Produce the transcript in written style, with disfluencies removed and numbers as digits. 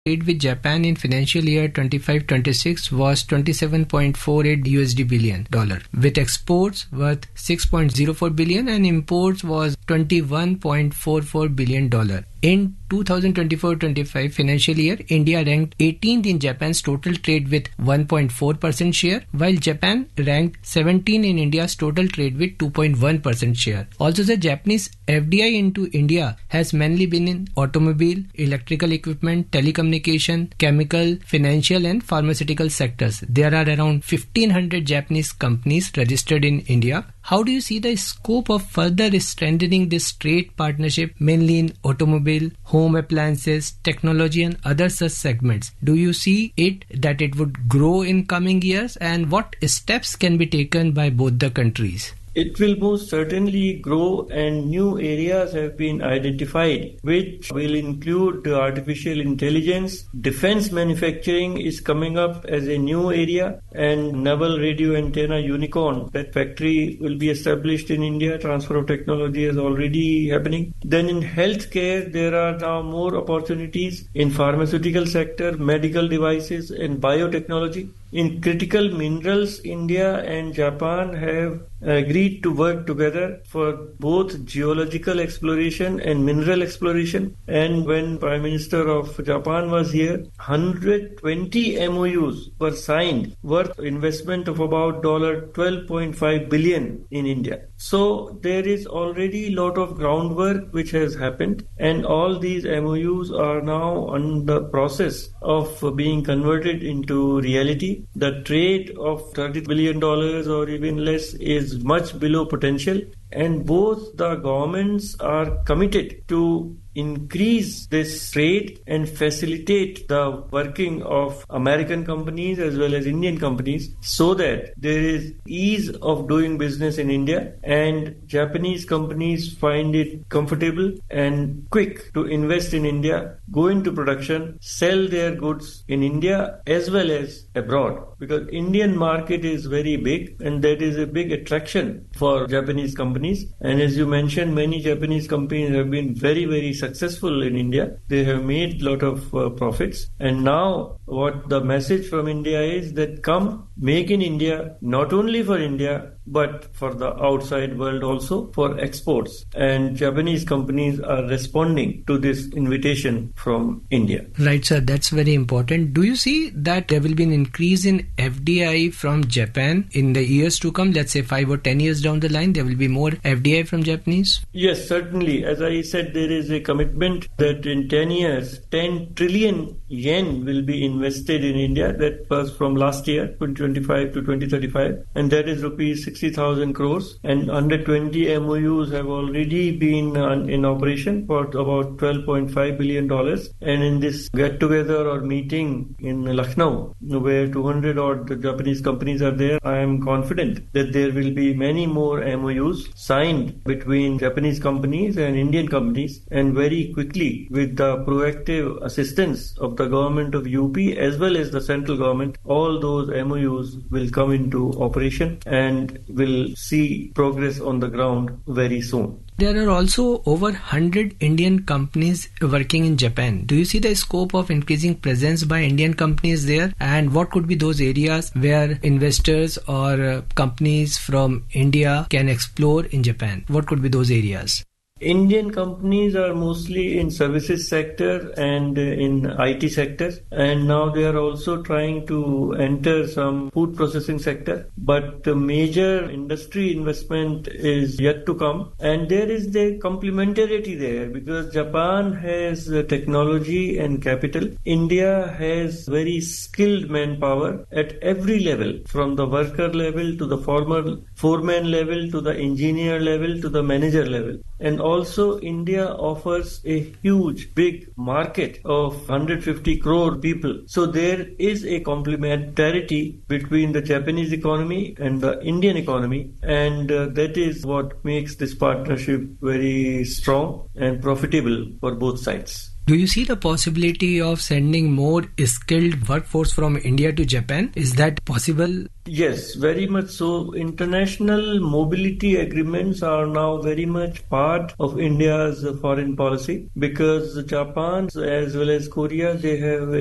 trade with Japan in financial year 25-26 was $27.48 USD billion, with exports worth $6.04 billion and imports was $21.44 billion. In 2024-25 financial year, India ranked 18th in Japan's total trade with 1.4% share, while Japan ranked 17th in India's total trade with 2.1% share. Also, the Japanese FDI into India has mainly been in automobile, electrical equipment, telecommunication, chemical, financial and pharmaceutical sectors. There are around 1,500 Japanese companies registered in India. How do you see the scope of further strengthening this trade partnership, mainly in automobile, home appliances, technology and other such segments? Do you see that it would grow in coming years, and what steps can be taken by both the countries? It will most certainly grow, and new areas have been identified which will include artificial intelligence. Defense manufacturing is coming up as a new area, and naval radio antenna unicorn, that factory will be established in India. Transfer of technology is already happening. Then in healthcare, there are now more opportunities in pharmaceutical sector, medical devices and biotechnology. In critical minerals, India and Japan have agreed to work together for both geological exploration and mineral exploration. And when Prime Minister of Japan was here, 120 MOUs were signed worth investment of about $12.5 billion in India. So there is already a lot of groundwork which has happened, and all these MOUs are now on the process of being converted into reality. The trade of $30 billion or even less is much below potential, and both the governments are committed to increase this trade and facilitate the working of American companies as well as Indian companies, so that there is ease of doing business in India and Japanese companies find it comfortable and quick to invest in India, go into production, sell their goods in India as well as abroad, because Indian market is very big and that is a big attraction for Japanese companies. And as you mentioned, many Japanese companies have been very, very successful in India. They have made a lot of profits. And now what the message from India is that come, make in India, not only for India, but for the outside world also, for exports. And Japanese companies are responding to this invitation from India. Right, sir. That's very important. Do you see that there will be an increase in FDI from Japan in the years to come? Let's say 5 or 10 years down the line, there will be more FDI from Japanese? Yes, certainly. As I said, there is a commitment that in 10 years, 10 trillion yen will be invested in India. That was from last year, 2025 to 2035. And that is rupees 60,000 crores. And under 20 MOUs have already been in operation for about $12.5 billion. And in this get-together or meeting in Lucknow, where 200 odd Japanese companies are there, I am confident that there will be many more MOUs signed between Japanese companies and Indian companies, and very quickly with the proactive assistance of the government of UP as well as the central government, all those MOUs will come into operation and will see progress on the ground very soon. There are also over 100 Indian companies working in Japan. Do you see the scope of increasing presence by Indian companies there? And what could be those areas where investors or companies from India can explore in Japan? What could be those areas? Indian companies are mostly in services sector and in IT sector, and now they are also trying to enter some food processing sector, but the major industry investment is yet to come. And there is the complementarity there, because Japan has technology and capital. India has very skilled manpower at every level, from the worker level to the foreman level to the engineer level to the manager level. And also India offers a huge, big market of 150 crore people. So there is a complementarity between the Japanese economy and the Indian economy, and that is what makes this partnership very strong and profitable for both sides. Do you see the possibility of sending more skilled workforce from India to Japan? Is that possible? Yes, very much so. International mobility agreements are now very much part of India's foreign policy, because Japan as well as Korea, they have